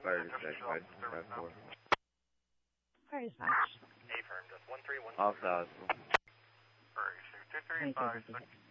Fire dispatch, 5254. Fire dispatch. Affirm, just 131. Off the hospital. Alright, so 235.